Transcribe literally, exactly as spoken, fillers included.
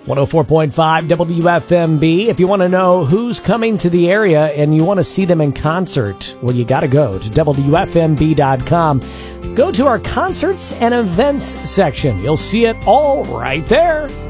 one oh four point five W F M B. If you want to know who's coming to the area and you want to see them in concert, well, you got to go to W F M B dot com. Go to our concerts and events section. You'll see it all right there.